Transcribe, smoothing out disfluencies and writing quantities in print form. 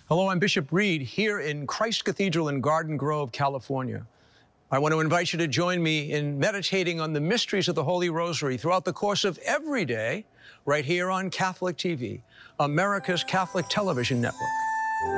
Hello, I'm Bishop Reed here in Christ Cathedral in Garden Grove, California. I want to invite you to join me in meditating on the mysteries of the Holy Rosary throughout the course of every day, right here on Catholic TV, America's Catholic Television Network.